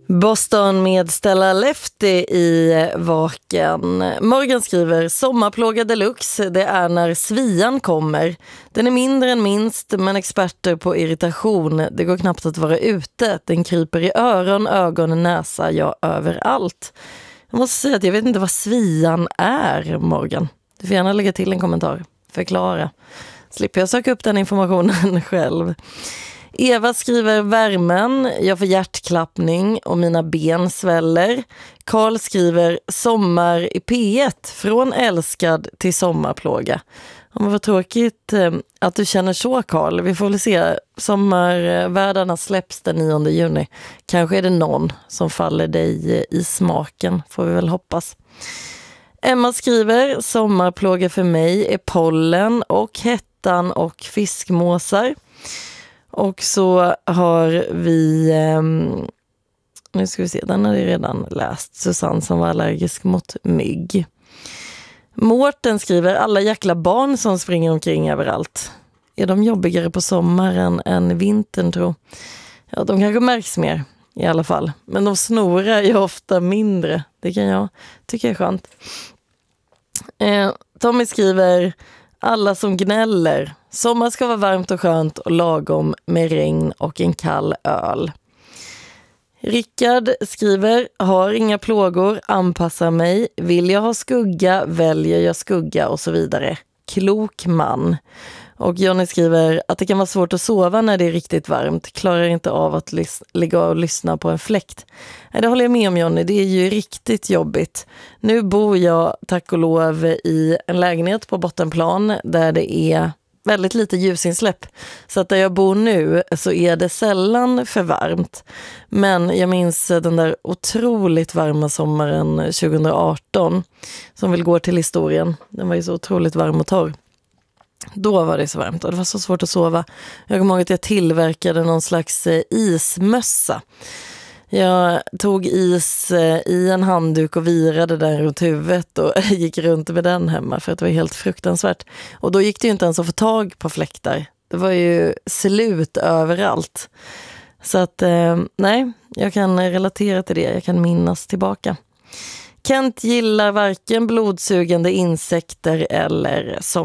Boston med Stella Lefty i Vaken. Morgan skriver: sommarplåga deluxe, det är när svian kommer. Den är mindre än minst, men experter på irritation. Det går knappt att vara ute. Den kryper i öron, ögon, näsa, ja överallt. Jag måste säga att jag vet inte vad svian är, Morgan. Du får gärna lägga till en kommentar. Förklara. Slipper jag söka upp den informationen själv. Eva skriver: värmen, jag får hjärtklappning och mina ben sväller. Karl skriver: sommar i P1, från älskad till sommarplåga. Ja, men vad tråkigt att du känner så, Karl. Vi får väl se. Sommarvärdarna släpps den 9 juni. Kanske är det någon som faller dig i smaken, får vi väl hoppas. Emma skriver: sommarplåga för mig är pollen och hettan och fiskmåsar. Och så har vi, nu ska vi se, den har jag redan läst. Susanne som var allergisk mot mygg. Mårten skriver: alla jäkla barn som springer omkring överallt. Är de jobbigare på sommaren än vintern, tror? Ja, de kanske märks mer i alla fall. Men de snorar ju ofta mindre. Det kan jag tycka är skönt. Tommy skriver: alla som gnäller. Sommar ska vara varmt och skönt och lagom med regn och en kall öl. Rickard skriver: har inga plågor, anpassar mig. Vill jag ha skugga, väljer jag skugga och så vidare. Klok man. Och Johnny skriver att det kan vara svårt att sova när det är riktigt varmt. Klarar inte av att ligga och lyssna på en fläkt. Nej, det håller jag med om, Johnny. Det är ju riktigt jobbigt. Nu bor jag, tack och lov, i en lägenhet på bottenplan där det är väldigt lite ljusinsläpp. Så att där jag bor nu så är det sällan för varmt. Men jag minns den där otroligt varma sommaren 2018 som vill gå till historien. Den var ju så otroligt varm och torr. Då var det så varmt och det var så svårt att sova. Jag kommer ihåg att jag tillverkade någon slags ismössa. Jag tog is i en handduk och virade den runt huvudet och gick runt med den hemma för att det var helt fruktansvärt. Och då gick det ju inte ens att få tag på fläktar. Det var ju slut överallt. Så att nej, jag kan relatera till det. Jag kan minnas tillbaka. Kent gillar varken blodsugande insekter eller